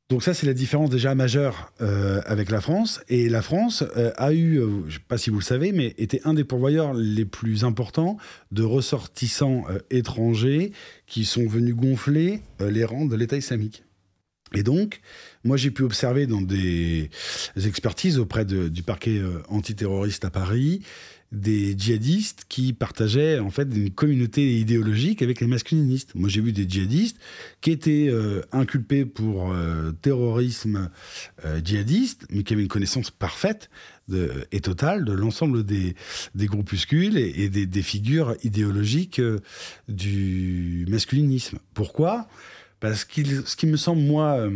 Donc ça, c'est la différence déjà majeure avec la France. Et la France a eu, je ne sais pas si vous le savez, mais était un des pourvoyeurs les plus importants de ressortissants étrangers qui sont venus gonfler les rangs de l'État islamique. Et donc, moi, j'ai pu observer dans des expertises auprès du parquet antiterroriste à Paris des djihadistes qui partageaient en fait une communauté idéologique avec les masculinistes. Moi, j'ai vu des djihadistes qui étaient inculpés pour terrorisme djihadiste, mais qui avaient une connaissance parfaite et totale de l'ensemble des groupuscules et des figures idéologiques du masculinisme. Pourquoi ? Parce que ce qui me semble, moi,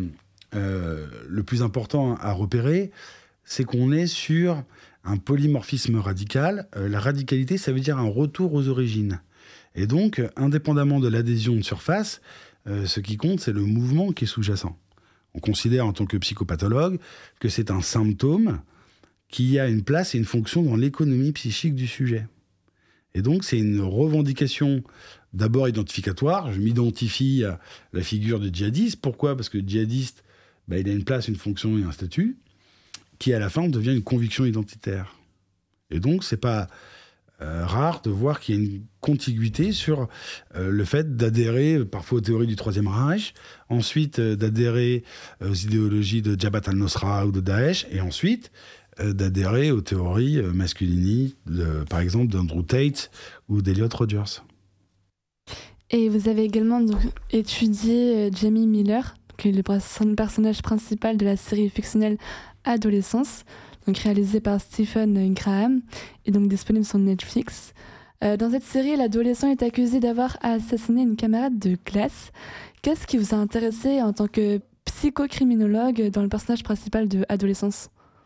le plus important à repérer, c'est qu'on est sur un polymorphisme radical. La radicalité, ça veut dire un retour aux origines. Et donc, indépendamment de l'adhésion de surface, ce qui compte, c'est le mouvement qui est sous-jacent. On considère, en tant que psychopathologue, que c'est un symptôme qui a une place et une fonction dans l'économie psychique du sujet. Et donc, c'est une revendication d'abord identificatoire. Je m'identifie à la figure du djihadiste. Pourquoi ? Parce que le djihadiste, il a une place, une fonction et un statut qui, à la fin, devient une conviction identitaire. Et donc, c'est pas rare de voir qu'il y a une contiguïté sur le fait d'adhérer parfois aux théories du Troisième Reich, ensuite d'adhérer aux idéologies de Jabhat al-Nusra ou de Daesh, et ensuite d'adhérer aux théories masculinistes, par exemple d'Andrew Tate ou d'Elliot Rodgers. Et vous avez également donc, étudié Jamie Miller, qui est le personnage principal de la série fictionnelle Adolescence, donc réalisée par Stephen Graham, et donc disponible sur Netflix. Dans cette série, l'adolescent est accusé d'avoir assassiné une camarade de classe. Qu'est-ce qui vous a intéressé en tant que psychocriminologue dans le personnage principal de Adolescence ?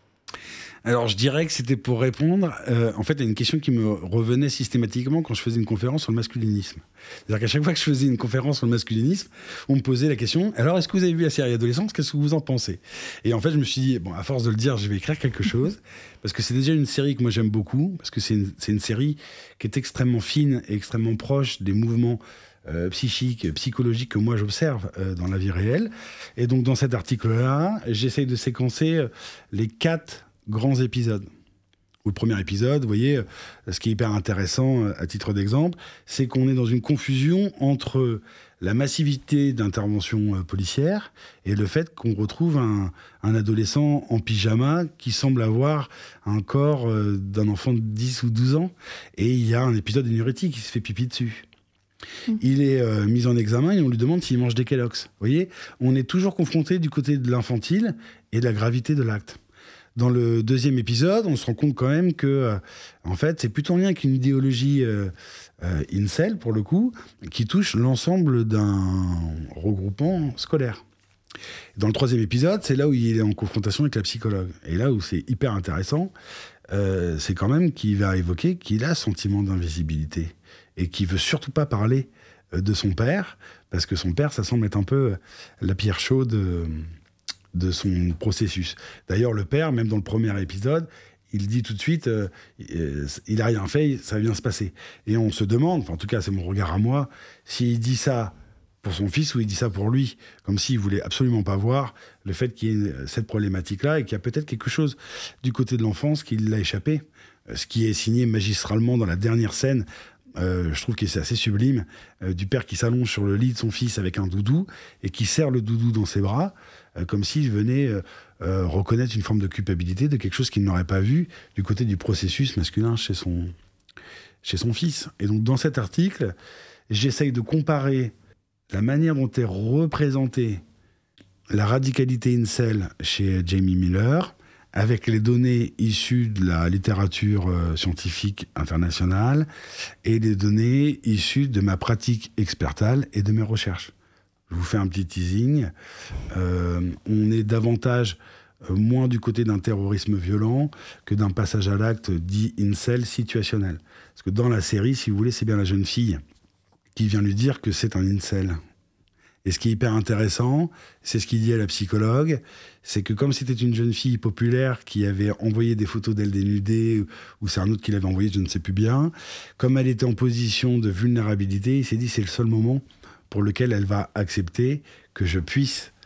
Alors, je dirais que c'était pour répondre, en fait, à une question qui me revenait systématiquement quand je faisais une conférence sur le masculinisme. C'est-à-dire qu'à chaque fois que je faisais une conférence sur le masculinisme, on me posait la question « Alors, est-ce que vous avez vu la série Adolescence ? Qu'est-ce que vous en pensez ?» Et en fait, je me suis dit, à force de le dire, je vais écrire quelque chose, parce que c'est déjà une série que moi j'aime beaucoup, parce que c'est une série qui est extrêmement fine et extrêmement proche des mouvements psychiques, psychologiques que moi j'observe dans la vie réelle. Et donc, dans cet article-là, j'essaye de séquencer les 4 grands épisodes. Ou le premier épisode, vous voyez, ce qui est hyper intéressant à titre d'exemple, c'est qu'on est dans une confusion entre la massivité d'interventions policières et le fait qu'on retrouve un adolescent en pyjama qui semble avoir un corps d'un enfant de 10 ou 12 ans. Et il y a un épisode énurétique qui se fait pipi dessus. Il est mis en examen et on lui demande s'il mange des Kellogg's. Vous voyez, on est toujours confronté du côté de l'infantile et de la gravité de l'acte. Dans le deuxième épisode, on se rend compte quand même que, en fait, c'est plutôt rien qu'une idéologie incel, pour le coup, qui touche l'ensemble d'un regroupement scolaire. Dans le troisième épisode, c'est là où il est en confrontation avec la psychologue. Et là où c'est hyper intéressant, c'est quand même qu'il va évoquer qu'il a sentiment d'invisibilité et qu'il veut surtout pas parler de son père, parce que son père, ça semble être un peu la pierre chaude de son processus. D'ailleurs, le père, même dans le premier épisode, il dit tout de suite, il n'a rien fait, ça va bien se passer. Et on se demande, enfin en tout cas c'est mon regard à moi, s'il dit ça pour son fils ou il dit ça pour lui, comme s'il voulait absolument pas voir le fait qu'il y ait cette problématique-là et qu'il y a peut-être quelque chose du côté de l'enfance qui l'a échappé. Ce qui est signé magistralement dans la dernière scène, je trouve que c'est assez sublime, du père qui s'allonge sur le lit de son fils avec un doudou et qui serre le doudou dans ses bras, comme s'il venait reconnaître une forme de culpabilité de quelque chose qu'il n'aurait pas vu du côté du processus masculin chez son fils. Et donc dans cet article, j'essaye de comparer la manière dont est représentée la radicalité incel chez Jamie Miller avec les données issues de la littérature scientifique internationale et les données issues de ma pratique expertale et de mes recherches. Je vous fais un petit teasing. On est davantage, moins du côté d'un terrorisme violent que d'un passage à l'acte dit incel situationnel. Parce que dans la série, si vous voulez, c'est bien la jeune fille qui vient lui dire que c'est un incel. Et ce qui est hyper intéressant, c'est ce qu'il dit à la psychologue, c'est que comme c'était une jeune fille populaire qui avait envoyé des photos d'elle dénudée, ou c'est un autre qui l'avait envoyé, je ne sais plus bien, comme elle était en position de vulnérabilité, il s'est dit c'est le seul moment pour lequel elle va accepter que je puisse